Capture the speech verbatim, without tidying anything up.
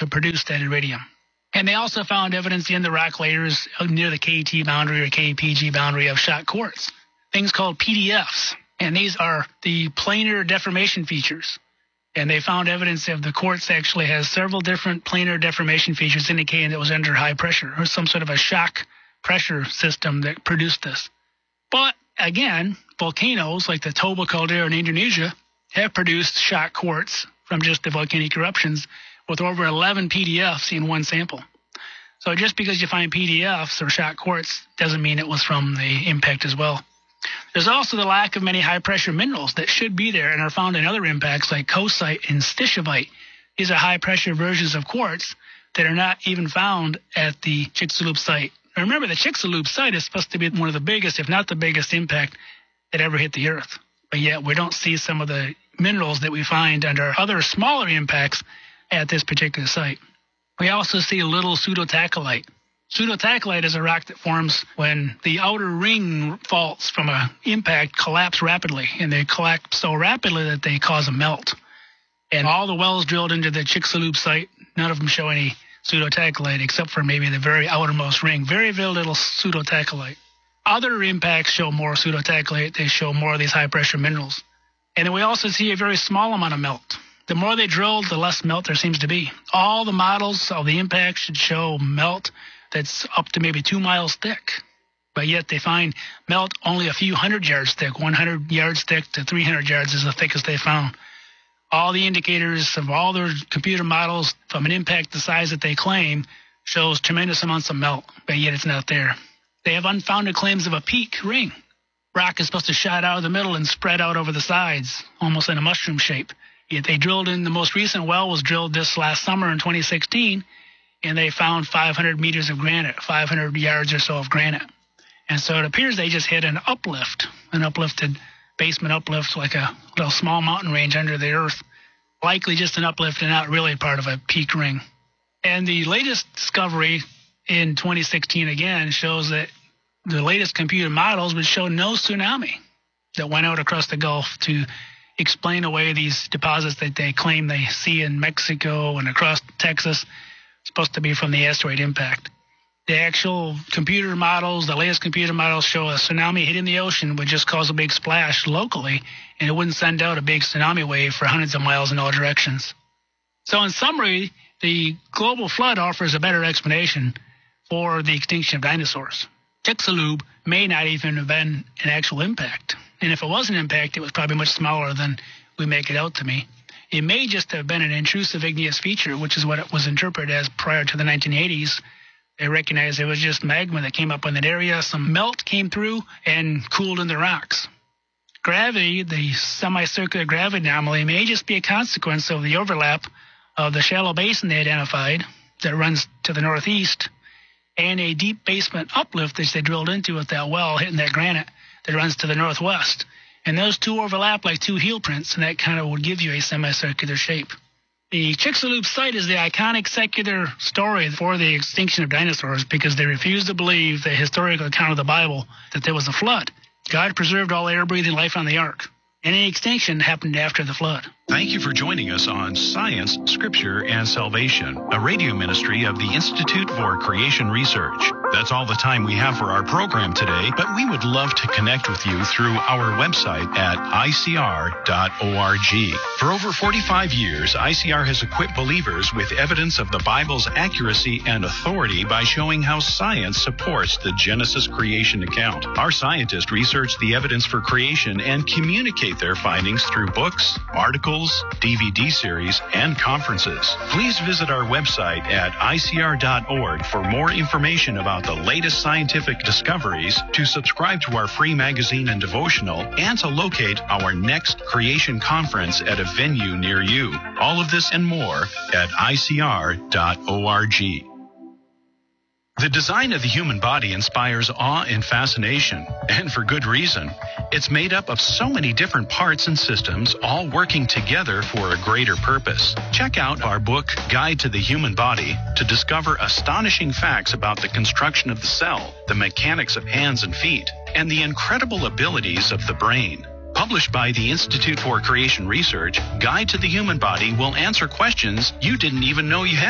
to produce that iridium. And they also found evidence in the rock layers near the K T boundary or K P G boundary of shot quartz, things called P D Fs. And these are the planar deformation features. And they found evidence of the quartz actually has several different planar deformation features indicating that it was under high pressure or some sort of a shock pressure system that produced this. But again, volcanoes like the Toba caldera in Indonesia have produced shock quartz from just the volcanic eruptions with over eleven P D Fs in one sample. So just because you find P D Fs or shock quartz doesn't mean it was from the impact as well. There's also the lack of many high-pressure minerals that should be there and are found in other impacts like coesite and stishovite. These are high-pressure versions of quartz that are not even found at the Chicxulub site. Now remember, the Chicxulub site is supposed to be one of the biggest, if not the biggest, impact that ever hit the Earth. But yet we don't see some of the minerals that we find under other smaller impacts at this particular site. We also see little pseudotachelite. Pseudotachelite is a rock that forms when the outer ring faults from an impact collapse rapidly, and they collapse so rapidly that they cause a melt. And all the wells drilled into the Chicxulub site, none of them show any pseudotachelite except for maybe the very outermost ring. Very, very little pseudotachelite. Other impacts show more pseudotachelite. They show more of these high-pressure minerals. And then we also see a very small amount of melt. The more they drill, the less melt there seems to be. All the models of the impact should show melt that's up to maybe two miles thick. But yet they find melt only a few hundred yards thick. one hundred yards thick to three hundred yards is the thickest they found. All the indicators of all their computer models from an impact the size that they claim shows tremendous amounts of melt, but yet it's not there. They have unfounded claims of a peak ring. Rock is supposed to shot out of the middle and spread out over the sides, almost in a mushroom shape. Yet they drilled in, the most recent well was drilled this last summer in twenty sixteen, and they found five hundred meters of granite, five hundred yards or so of granite. And so it appears they just hit an uplift, an uplifted basement uplift, like a little small mountain range under the earth, likely just an uplift and not really part of a peak ring. And the latest discovery in twenty sixteen again shows that the latest computer models would show no tsunami that went out across the Gulf to explain away these deposits that they claim they see in Mexico and across Texas, supposed to be from the asteroid impact. The actual computer models, the latest computer models show a tsunami hitting the ocean would just cause a big splash locally, and it wouldn't send out a big tsunami wave for hundreds of miles in all directions. So in summary, the global flood offers a better explanation for the extinction of dinosaurs. Chicxulub may not even have been an actual impact. And if it was an impact, it was probably much smaller than we make it out to be. It may just have been an intrusive igneous feature, which is what it was interpreted as prior to the nineteen eighties. They recognized it was just magma that came up in that area. Some melt came through and cooled in the rocks. Gravity, the semicircular gravity anomaly, may just be a consequence of the overlap of the shallow basin they identified that runs to the northeast and a deep basement uplift that they drilled into with that well hitting that granite that runs to the northwest. And those two overlap like two heel prints, and that kind of would give you a semicircular shape. The Chicxulub site is the iconic secular story for the extinction of dinosaurs because they refuse to believe the historical account of the Bible that there was a flood. God preserved all air-breathing life on the ark. Any extinction happened after the flood. Thank you for joining us on Science, Scripture, and Salvation, a radio ministry of the Institute for Creation Research. That's all the time we have for our program today, but we would love to connect with you through our website at I C R dot org. For over forty-five years, I C R has equipped believers with evidence of the Bible's accuracy and authority by showing how science supports the Genesis creation account. Our scientists research the evidence for creation and communicate their findings through books, articles, D V D series, and conferences. Please visit our website at I C R dot org for more information about the latest scientific discoveries, to subscribe to our free magazine and devotional, and to locate our next creation conference at a venue near you. All of this and more at I C R dot org. The design of the human body inspires awe and fascination, and for good reason. It's made up of so many different parts and systems, all working together for a greater purpose. Check out our book, Guide to the Human Body, to discover astonishing facts about the construction of the cell, the mechanics of hands and feet, and the incredible abilities of the brain. Published by the Institute for Creation Research, Guide to the Human Body will answer questions you didn't even know you had.